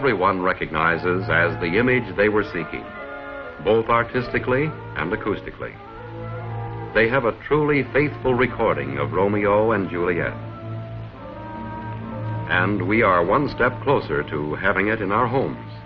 everyone recognizes as the image they were seeking, both artistically and acoustically. They have a truly faithful recording of Romeo and Juliet. And we are one step closer to having it in our homes.